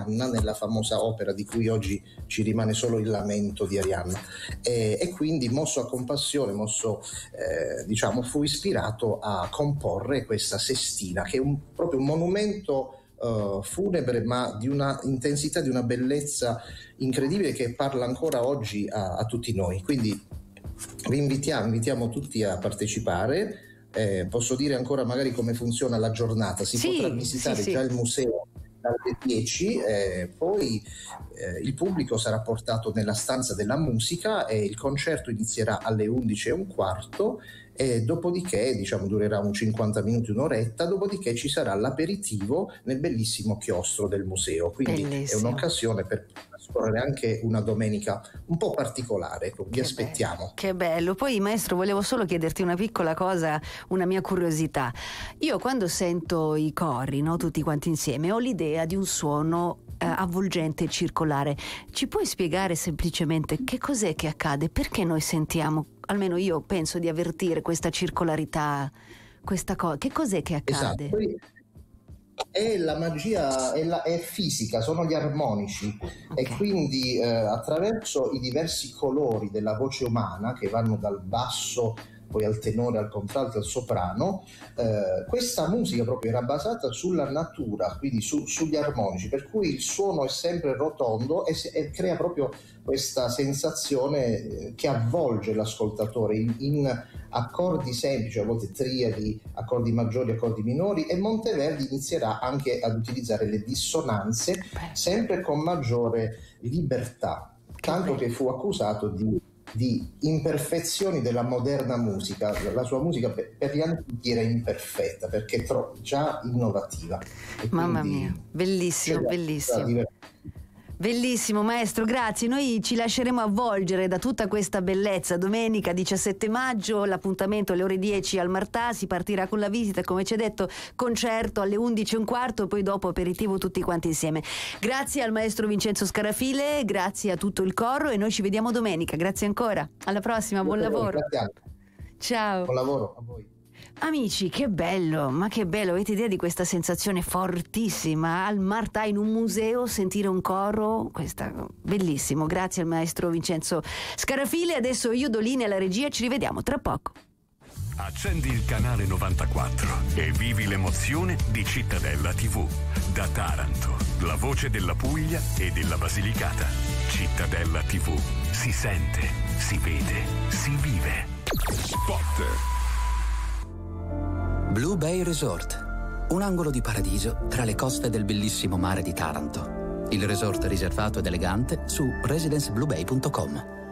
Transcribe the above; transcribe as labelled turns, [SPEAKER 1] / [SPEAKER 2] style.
[SPEAKER 1] Arianna, nella famosa opera di cui oggi ci rimane solo il lamento di Arianna, e quindi mosso a compassione, fu ispirato a comporre questa sestina, che è proprio un monumento funebre, ma di una intensità, di una bellezza incredibile, che parla ancora oggi a tutti noi. Quindi vi invitiamo tutti a partecipare. Posso dire ancora magari come funziona la giornata? Si potrà visitare già il museo dalle 10, poi il pubblico sarà portato nella stanza della musica e il concerto inizierà alle 11:15, e dopodiché durerà un 50 minuti, un'oretta, dopodiché ci sarà l'aperitivo nel bellissimo chiostro del museo. Quindi bellissimo. È un'occasione per scorrere anche una domenica un po' particolare. Vi aspettiamo.
[SPEAKER 2] Che bello. Poi, maestro, volevo solo chiederti una piccola cosa, una mia curiosità. Io quando sento i cori, no, tutti quanti insieme, ho l'idea di un suono avvolgente e circolare. Ci puoi spiegare semplicemente che cos'è che accade? Perché noi sentiamo, almeno io penso di avvertire questa circolarità, questa cosa? Che cos'è che accade?
[SPEAKER 1] Esatto. È la magia, è fisica, sono gli armonici, okay. E quindi attraverso i diversi colori della voce umana, che vanno dal basso poi al tenore, al contralto, al soprano, questa musica proprio era basata sulla natura, quindi sugli armonici, per cui il suono è sempre rotondo e crea proprio questa sensazione che avvolge l'ascoltatore in accordi semplici, a volte triadi, accordi maggiori, accordi minori, e Monteverdi inizierà anche ad utilizzare le dissonanze sempre con maggiore libertà, tanto che fu accusato di imperfezioni della moderna musica. La sua musica per gli antichi era imperfetta perché è già innovativa.
[SPEAKER 2] Mamma mia, bellissimo, bellissimo. Bellissimo, maestro, grazie. Noi ci lasceremo avvolgere da tutta questa bellezza. Domenica 17 maggio, l'appuntamento alle ore 10 al Martà, si partirà con la visita, come ci ha detto, concerto alle 11:15 e poi dopo aperitivo tutti quanti insieme. Grazie al maestro Vincenzo Scarafile, grazie a tutto il coro e noi ci vediamo domenica. Grazie ancora. Alla prossima, buon lavoro. Ciao.
[SPEAKER 1] Buon lavoro a voi.
[SPEAKER 2] Amici, che bello, ma che bello, avete idea di questa sensazione fortissima al Martà, in un museo, sentire un coro, bellissimo. Grazie al maestro Vincenzo Scarafile. Adesso io do linea alla regia, ci rivediamo tra poco.
[SPEAKER 3] Accendi il canale 94 e vivi l'emozione di Cittadella TV. Da Taranto, la voce della Puglia e della Basilicata. Cittadella TV, si sente, si vede, si vive. Spot.
[SPEAKER 4] Blue Bay Resort, un angolo di paradiso tra le coste del bellissimo mare di Taranto. Il resort riservato ed elegante su residencebluebay.com.